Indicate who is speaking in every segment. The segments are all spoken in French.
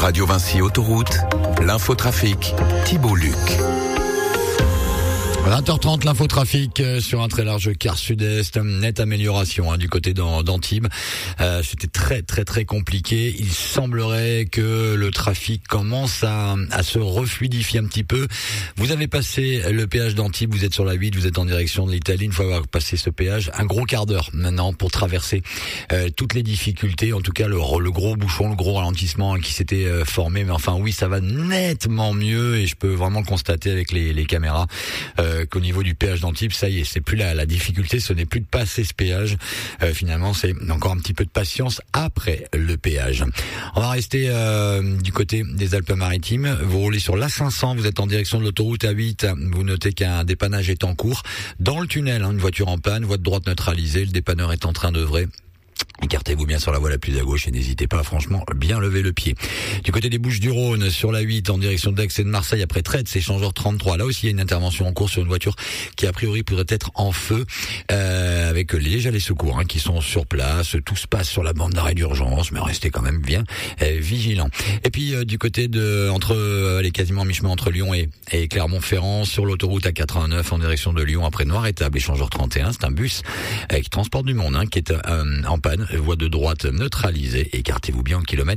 Speaker 1: Radio Vinci Autoroute, l'infotrafic, Thibault Luc.
Speaker 2: 20h30, l'infotrafic sur un très large quart sud-est, nette amélioration du côté d'Antibes. C'était très compliqué. Il semblerait que le trafic commence à se refluidifier un petit peu. Vous avez passé le péage d'Antibes, vous êtes sur la 8, vous êtes en direction de l'Italie. Une fois avoir passé ce péage, un gros quart d'heure maintenant pour traverser toutes les difficultés, en tout cas le gros bouchon, le gros ralentissement qui s'était formé. Mais enfin oui, ça va nettement mieux et je peux vraiment le constater avec les caméras. Qu'au niveau du péage d'Antibes, ça y est, c'est plus la difficulté, ce n'est plus de passer ce péage. Finalement, c'est encore un petit peu de patience après le péage. On va rester du côté des Alpes-Maritimes. Vous roulez sur l'A500, vous êtes en direction de l'autoroute A8. Vous notez qu'un dépannage est en cours. Dans le tunnel, une voiture en panne, voie de droite neutralisée, le dépanneur est en train d'œuvrer. Écartez-vous bien sur la voie la plus à gauche et n'hésitez pas à franchement bien lever le pied. Du côté des Bouches-du-Rhône, sur la 8 en direction d'Aix et de Marseille après Trède, c'est échangeur 33. Là aussi il y a une intervention en cours sur une voiture qui a priori pourrait être en feu avec déjà les secours qui sont sur place. Tout se passe sur la bande d'arrêt d'urgence, mais restez quand même bien vigilants. Et puis du côté elle est quasiment mi-chemin entre Lyon et Clermont-Ferrand sur l'autoroute A89 en direction de Lyon après Noir-Étable, échangeur 31. C'est un bus qui transporte du monde qui est en panne, voie de droite neutralisée, écartez-vous bien au kilomètre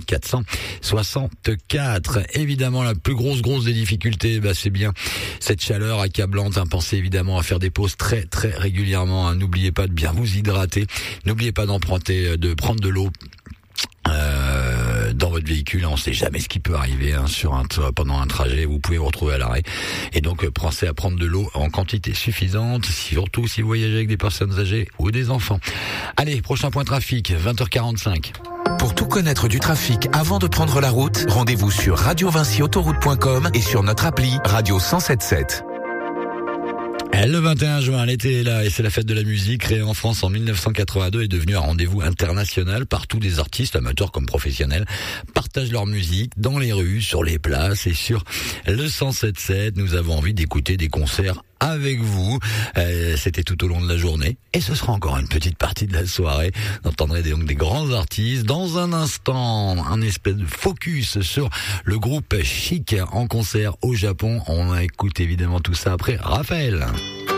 Speaker 2: 464. Évidemment, la plus grosse des difficultés, c'est bien cette chaleur accablante. Pensez évidemment à faire des pauses très régulièrement. N'oubliez pas de bien vous hydrater. N'oubliez pas de prendre de l'eau dans votre véhicule. On ne sait jamais ce qui peut arriver pendant un trajet. Vous pouvez vous retrouver à l'arrêt. Et donc, pensez à prendre de l'eau en quantité suffisante, surtout si vous voyagez avec des personnes âgées ou des enfants. Allez, prochain point trafic, 20h45.
Speaker 1: Pour tout connaître du trafic avant de prendre la route, rendez-vous sur radiovinciautoroute.com et sur notre appli Radio 107.7.
Speaker 2: Le 21 juin, l'été est là et c'est la fête de la musique créée en France en 1982 est devenue un rendez-vous international. Partout des artistes, amateurs comme professionnels, partagent leur musique dans les rues, sur les places et sur le 107.7. Nous avons envie d'écouter des concerts avec vous. C'était tout au long de la journée et ce sera encore une petite partie de la soirée. Vous entendrez donc des grands artistes. Dans un instant, un espèce de focus sur le groupe Chic en concert au Japon. On écoute évidemment tout ça après Raphaël.